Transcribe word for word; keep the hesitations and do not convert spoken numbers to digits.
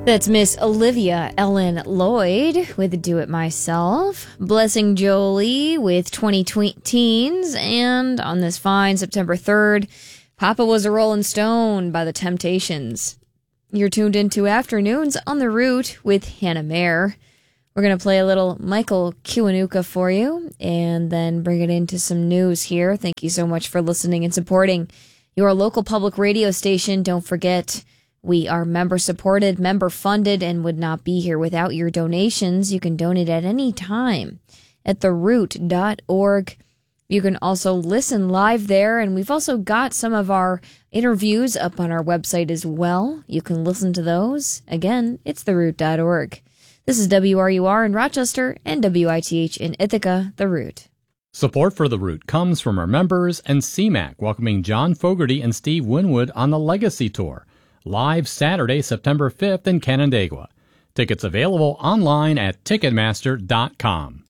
That's Miss Olivia Ellen Lloyd with Do It Myself, Blessing Jolie with twenty Teens, and on this fine September third, Papa Was a Rolling Stone by The Temptations. You're tuned into Afternoons on the Root with Hannah Mayer. We're going to play a little Michael Kiwanuka for you and then bring it into some news here. Thank you so much for listening and supporting your local public radio station. Don't forget, we are member-supported, member-funded, and would not be here without your donations. You can donate at any time at the root dot org. You can also listen live there, and we've also got some of our interviews up on our website as well. You can listen to those. Again, it's the root dot org. This is W R U R in Rochester and W I T H in Ithaca, The Root. Support for The Root comes from our members and C MAC, welcoming John Fogerty and Steve Winwood on the Legacy Tour. Live Saturday, September fifth in Canandaigua. Tickets available online at Ticketmaster dot com.